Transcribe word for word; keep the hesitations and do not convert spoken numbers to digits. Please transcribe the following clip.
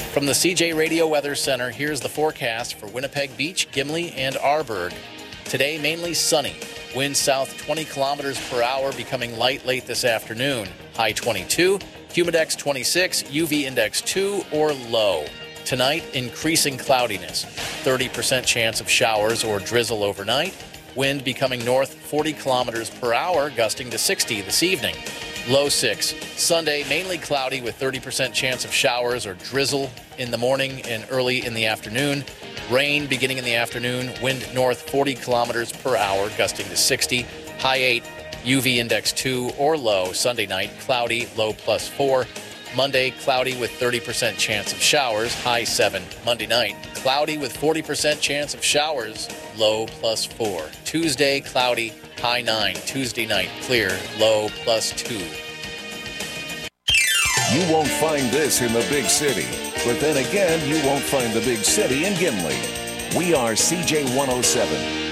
From the C J Radio Weather Center, here's the forecast for Winnipeg Beach, Gimli, and Arborg. Today, mainly sunny. Wind south twenty kilometers per hour, becoming light late this afternoon. High twenty-two, humidex twenty-six, U V index two or low. Tonight, increasing cloudiness. thirty percent chance of showers or drizzle overnight. Wind becoming north forty kilometers per hour, gusting to sixty this evening. Low six. Sunday, mainly cloudy with thirty percent chance of showers or drizzle in the morning and early in the afternoon. Rain beginning in the afternoon. Wind north forty kilometers per hour, gusting to sixty. High eight. U V index two or low. Sunday night, cloudy, low plus four. Monday, cloudy with thirty percent chance of showers, high seven. Monday night, cloudy with forty percent chance of showers, low plus four. Tuesday, cloudy, high nine. Tuesday night, clear, low plus two. You won't find this in the big city, but then again, you won't find the big city in Gimli. We are C J one oh seven.